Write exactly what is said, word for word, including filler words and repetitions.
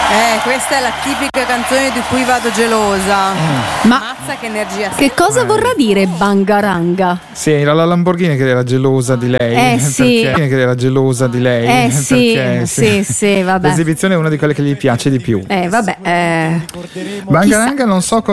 Eh, questa è la tipica canzone di cui vado gelosa. Mm. Ma Mazza che energia. che cosa vorrà dire Bangaranga? Sì, era la Lamborghini che era gelosa di lei. Eh, sì. Perché, che era gelosa di lei. Eh sì, perché, sì, sì, vabbè. L'esibizione è una di quelle che gli piace di più. Eh vabbè, eh, Bangaranga non so